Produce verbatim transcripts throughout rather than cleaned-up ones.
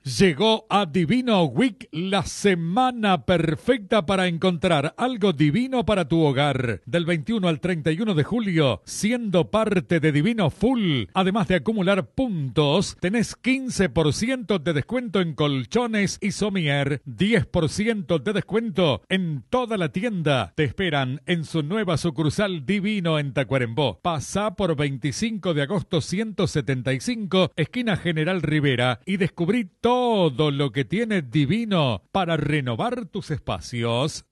Llegó a Divino Week, la semana perfecta para encontrar algo divino para tu hogar. Del veintiuno al treinta y uno de julio, siendo parte de Divino Full, además de acumular puntos, tenés quince por ciento de descuento en colchones y somier, diez por ciento de descuento en toda la tienda. Te esperan en su nueva sucursal Divino en Tacuarembó. Pasá por veinticinco de agosto ciento setenta y cinco, esquina General Rivera, y descubrí todo lo que tiene Divino para renovar tus espacios.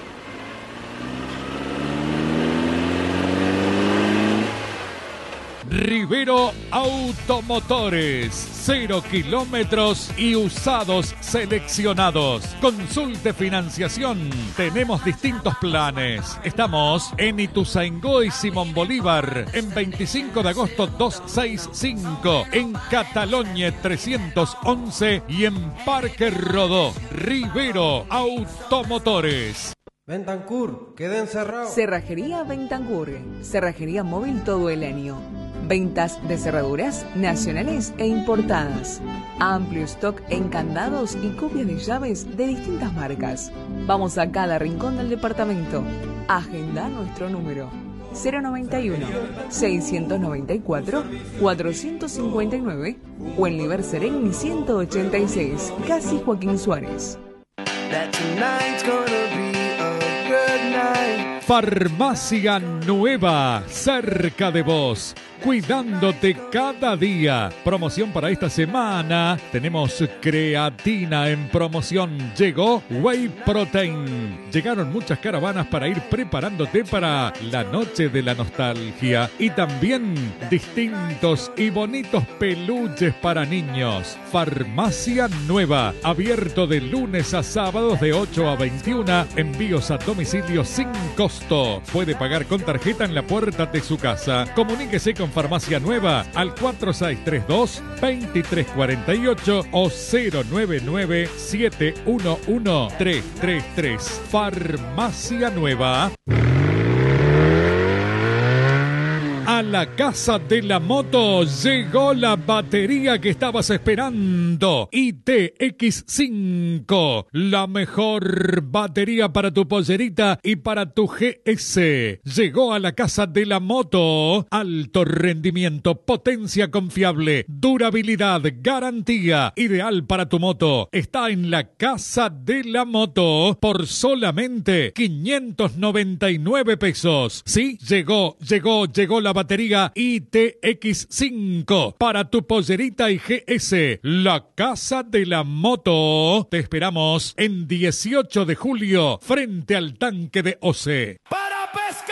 Rivero Automotores, cero kilómetros y usados seleccionados. Consulte financiación. Tenemos distintos planes. Estamos en Ituzaingó y Simón Bolívar, en veinticinco de agosto doscientos sesenta y cinco, en Catalonia trescientos once y en Parque Rodó. Rivero Automotores. Bentancur, queda encerrado. Cerrajería Bentancur, cerrajería móvil todo el año. Ventas de cerraduras nacionales e importadas. Amplio stock en candados y copias de llaves de distintas marcas. Vamos a cada rincón del departamento. Agenda nuestro número cero noventa y uno, seiscientos noventa y cuatro, cuatrocientos cincuenta y nueve o en Liber Sereni ciento ochenta y seis, casi Joaquín Suárez. Farmacia Nueva, cerca de vos, cuidándote cada día. Promoción para esta semana. Tenemos creatina en promoción. Llegó Whey Protein. Llegaron muchas caravanas para ir preparándote para la noche de la nostalgia. Y también distintos y bonitos peluches para niños. Farmacia Nueva, abierto de lunes a sábados de ocho a veintiuna. Envíos a domicilio sin costo. Puede pagar con tarjeta en la puerta de su casa. Comuníquese con Farmacia Nueva al cuatro seis tres dos, dos tres cuatro ocho o cero nueve nueve, siete uno uno, tres tres tres. Farmacia Nueva. A la casa de la moto llegó la batería que estabas esperando. I T X cinco, la mejor batería para tu pollerita y para tu G S. Llegó a la casa de la moto. Alto rendimiento, potencia confiable, durabilidad, garantía, ideal para tu moto. Está en la casa de la moto por solamente quinientos noventa y nueve pesos. Sí, llegó, llegó, llegó la batería I T X cinco para tu pollerita y G S. La casa de la moto. Te esperamos en dieciocho de julio frente al tanque de O C E.